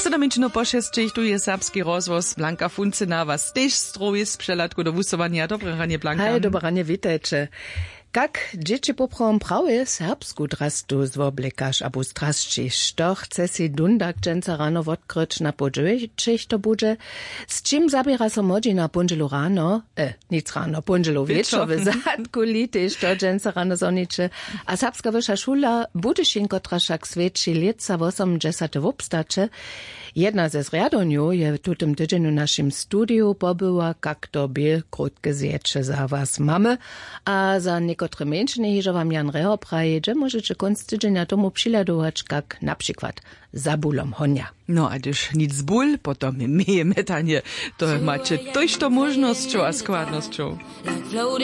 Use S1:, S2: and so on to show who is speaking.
S1: Sedamieńczyno po 6 tu je serbski rozwoz Blanka Funcyna, was też zdrowie z przelatku do wusowania. Dobre ranie, Blanka.
S2: Hej, dobre ranie, witajcie. Jak dzieci poprom prawie serbsku drastu zwoblekasz abo strasczysz, to chce si dundak dżęca rano odkryć na podżyć to budzie, z czym zabiera so modzi na pundzielu rano, nic rano, pundzielu wieczor, w zadku lityż to dżęca rano zonicze, a serbska wyższa szula budyszin, kotra szak swiedczy lica w 80 wopstacze. Jedna ze zriadoniu je w tym tydzieniu naszym studiu pobyła, jak to by krótkie zjecze za was mamy, a za niektóre mężczyzny hiżo wam Jan Reho praje, że możecie końc tydzienia tomu przyladować, jak na przykład za bólom honia.
S1: No, a gdyż nic ból, potom mieje metanie, to macie toś to możnością a składnością.